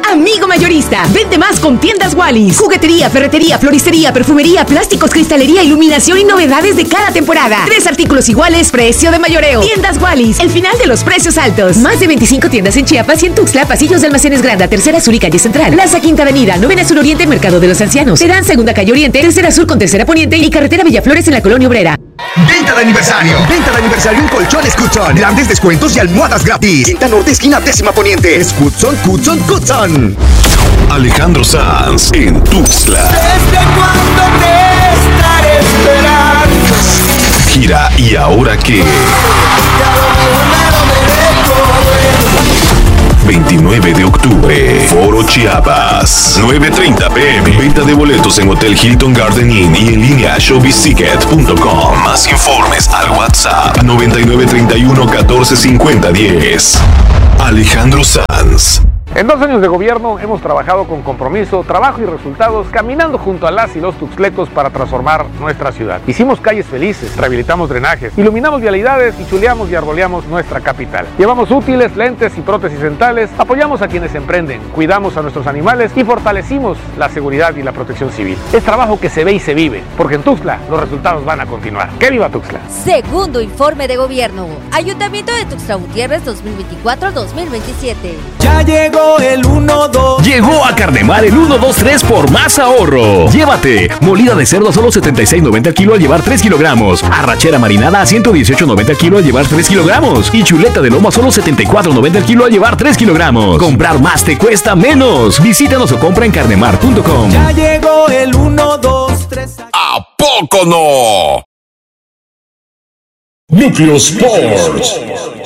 Amigo mayorista, vende más con Tiendas Wallis. Juguetería, ferretería, floristería, perfumería, plásticos, cristalería, iluminación y novedades de cada temporada. 3 artículos iguales, precio de mayoreo. Tiendas Wallis, el final de los precios altos. Más de 25 tiendas en Chiapas y en Tuxtla, pasillos de Almacenes Granda, Tercera Sur y Calle Central. Plaza Quinta Avenida, Novena Sur Oriente, Mercado de los Ancianos. Terán Segunda Calle Oriente, Tercera Sur con Tercera Poniente y Carretera Villaflores en la Colonia Obrera. Venta de aniversario en Colchones Cutzon. Grandes descuentos y almohadas gratis. Quinta Norte, esquina 10ª Poniente. Es Cutzon. Alejandro Sanz en Tuxtla. ¿Desde cuándo te estaré esperando? Gira ¿Y ahora qué? 29 de octubre, Foro Chiapas, 9:30 p.m. Venta de boletos en Hotel Hilton Garden Inn y en línea showbizticket.com. Más informes al WhatsApp 9931-1450-10. Alejandro Sanz. En 2 años de gobierno hemos trabajado con compromiso, trabajo y resultados, caminando junto a las y los tuxtlecos para transformar nuestra ciudad. Hicimos calles felices, rehabilitamos drenajes, iluminamos vialidades y chuleamos y arboleamos nuestra capital. Llevamos útiles, lentes y prótesis dentales, apoyamos a quienes emprenden, cuidamos a nuestros animales y fortalecimos la seguridad y la protección civil. Es trabajo que se ve y se vive, porque en Tuxtla los resultados van a continuar. ¡Que viva Tuxtla! Segundo informe de gobierno. Ayuntamiento de Tuxtla Gutiérrez 2024-2027. Ya llegó el 1-2. Llegó a Carnemar el 1-2-3 por más ahorro. Llévate molida de cerdo a solo $76.90 al kilo al llevar 3 kilogramos. Arrachera marinada a $118.90 al kilo al llevar 3 kilogramos. Y chuleta de lomo a solo $74.90 al kilo al llevar 3 kilogramos. Comprar más te cuesta menos. Visítanos o compra en carnemar.com. Ya llegó el 1-2-3. ¿A poco no? Núcleo Sports.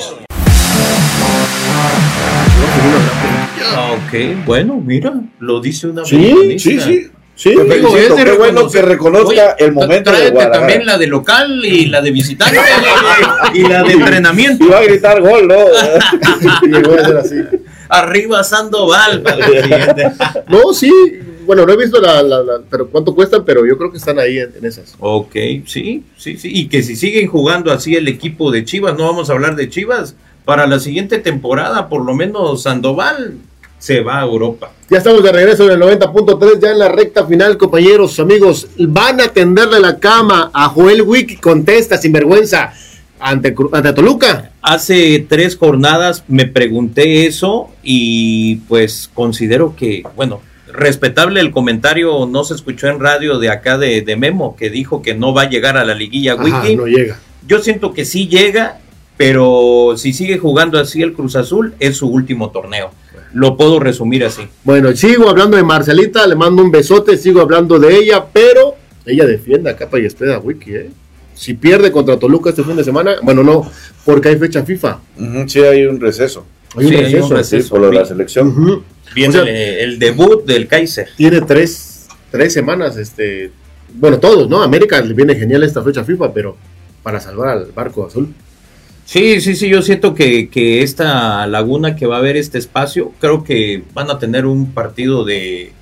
Ok, bueno, mira, lo dice una Sí. Qué bueno que reconozca el momento de Guadalajara. También la de local y la de visitante y la de entrenamiento. Y va a gritar gol, ¿no? Y voy a hacer así. Arriba Sandoval. No, sí. Bueno, no he visto pero cuánto cuestan, pero yo creo que están ahí en esas. Ok, sí. Y que si siguen jugando así el equipo de Chivas, no vamos a hablar de Chivas, para la siguiente temporada, por lo menos Sandoval se va a Europa. Ya estamos de regreso en el 90.3, ya en la recta final, compañeros, amigos. Van a tenderle la cama a Joel Wiki, contesta sinvergüenza ante Toluca. Hace 3 jornadas me pregunté eso y pues considero que, bueno, respetable el comentario, no se escuchó en radio de acá de Memo, que dijo que no va a llegar a la liguilla. Wiki. No llega. Yo siento que sí llega, pero si sigue jugando así el Cruz Azul, es su último torneo. Lo puedo resumir así. Bueno, sigo hablando de Marcelita, le mando un besote, sigo hablando de ella, pero ella defiende a capa y espada a Wiki, Si pierde contra Toluca este fin de semana, bueno, no, porque hay fecha FIFA. Sí, hay un receso. Hay un receso por lo de la selección. Viene el debut del Kaiser. Tiene 3 semanas, bueno, todos, ¿no? América le viene genial esta fecha FIFA, pero para salvar al barco azul. Sí, yo siento que esta laguna que va a haber este espacio, creo que van a tener un partido de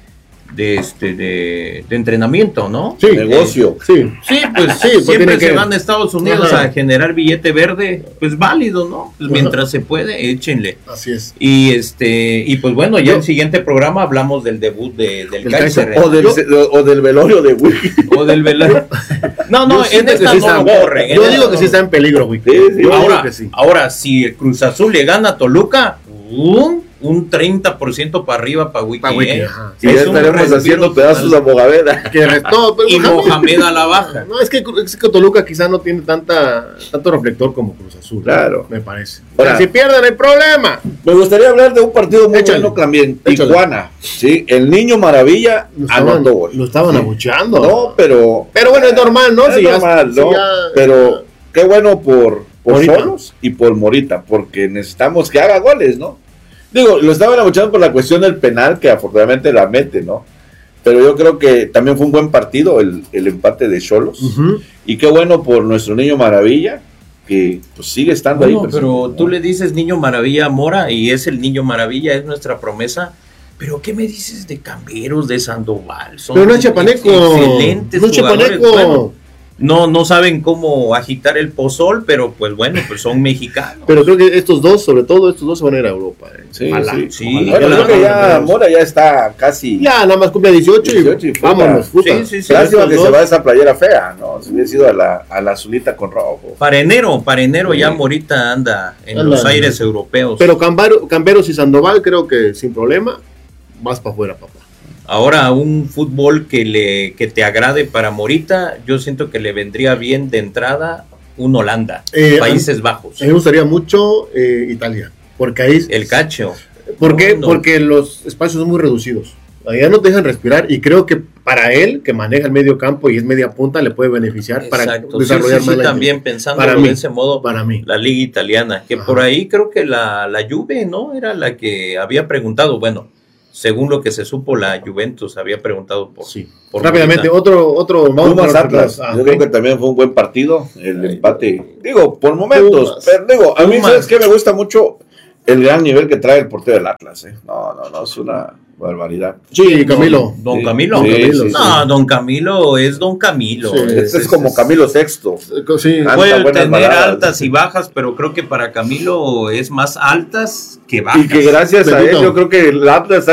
entrenamiento, ¿no? Sí, negocio. Pues siempre se van a Estados Unidos a generar billete verde, pues válido, ¿no? Pues mientras se puede, échenle. Así es. Y pues bueno, ya en el siguiente programa hablamos del debut del Kaiser. O del velorio de Wiki. O del velorio. No, en esta no lo corren. Yo digo que sí está en peligro, Wiki. Ahora, si el Cruz Azul le gana a Toluca, un 30% para arriba para Wiki. Y ya estaremos haciendo pedazos a Mohamed. Y Mohamed a la baja. No, es que Toluca quizá no tiene tanto reflector como Cruz Azul. Claro. Me parece. Ahora, si pierden el problema. Me gustaría hablar de un partido muy bueno también. Tijuana. Sí, el Niño Maravilla anotó gol. Lo estaban abucheando. No, pero bueno, es normal, ¿no? Es normal, ¿no? Pero qué bueno por Xolos y por Morita, porque necesitamos que haga goles, ¿no? Digo, lo estaban abucheando por la cuestión del penal, que afortunadamente la mete, ¿no? Pero yo creo que también fue un buen partido el empate de Xolos. Y qué bueno por nuestro Niño Maravilla, que pues sigue estando ahí. Pero tú le dices Niño Maravilla a Mora, y es el Niño Maravilla, es nuestra promesa. Pero ¿qué me dices de Camberos, de Sandoval? Pero no es chapaneco. Excelentes jugadores. Bueno, no saben cómo agitar el pozol, pero pues bueno, pues son mexicanos. Pero creo que sobre todo estos dos se van a ir a Europa. Sí. Bueno, Creo que ya Mora ya está casi. Ya, nada más cumple 18 y vámonos, puta. Sí. Lástima que se va esa playera fea, ¿no? Si hubiera sido a la azulita con rojo. Para enero ya Morita anda en los aires europeos. Pero Camberos y Sandoval creo que sin problema, vas para afuera, papá. Ahora, un fútbol que te agrade para Morita, yo siento que le vendría bien de entrada un Holanda, Países Bajos. A mí me gustaría mucho Italia, porque ahí... El Cacho. ¿Por qué? Porque los espacios son muy reducidos. Allá no te dejan respirar y creo que para él, que maneja el medio campo y es media punta, le puede beneficiar. Exacto. Para desarrollar más también pensando de ese modo, para mí, la liga italiana, que por ahí creo que la Juve, ¿no? Era la que había preguntado, bueno, según lo que se supo, la Juventus había preguntado por... Sí. Por rápidamente, otro Pumas Atlas. Yo creo que también fue un buen partido, el empate. Digo, por momentos, pero digo, a mí, ¿sabes qué? Me gusta mucho el gran nivel que trae el portero del Atlas, ¿eh? No, es una barbaridad. Sí, Camilo. Don Camilo. Sí. No, Don Camilo es Don Camilo. Sí, es como Camilo VI. Sí. Puede tener altas y bajas, pero creo que para Camilo es más altas que bajas. Y que gracias a él, yo creo que el Atlas